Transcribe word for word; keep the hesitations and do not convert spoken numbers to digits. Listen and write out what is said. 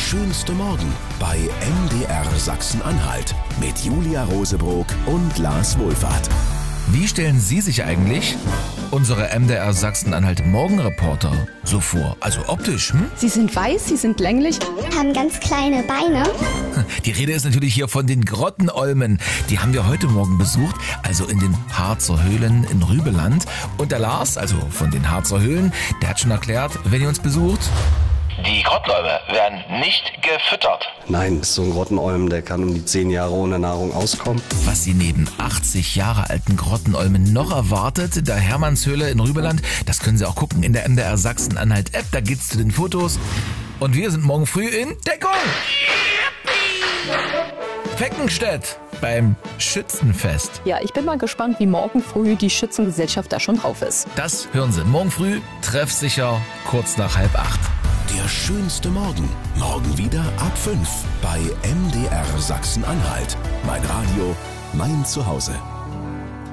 schönste Morgen bei M D R Sachsen-Anhalt mit Julia Rosebrock und Lars Wohlfahrt. Wie stellen Sie sich eigentlich unsere M D R Sachsen-Anhalt Morgenreporter so vor? Also optisch, hm? Sie sind weiß, sie sind länglich, haben ganz kleine Beine. Die Rede ist natürlich hier von den Grottenolmen. Die haben wir heute Morgen besucht, also in den Harzer Höhlen in Rübeland. Und der Lars, also von den Harzer Höhlen, der hat schon erklärt, wenn ihr uns besucht: Die Grottenolme werden nicht gefüttert. Nein, so ein Grottenolm, der kann um die zehn Jahre ohne Nahrung auskommen. Was sie neben achtzig Jahre alten Grottenolmen noch erwartet, der Hermannshöhle in Rübeland, das können Sie auch gucken in der M D R Sachsen-Anhalt App, da geht's zu den Fotos. Und wir sind morgen früh in Deckung! Feckenstedt beim Schützenfest. Ja, ich bin mal gespannt, wie morgen früh die Schützengesellschaft da schon drauf ist. Das hören Sie morgen früh, treffsicher, kurz nach halb acht. Der schönste Morgen. Morgen wieder ab fünf bei M D R Sachsen-Anhalt. Mein Radio, mein Zuhause.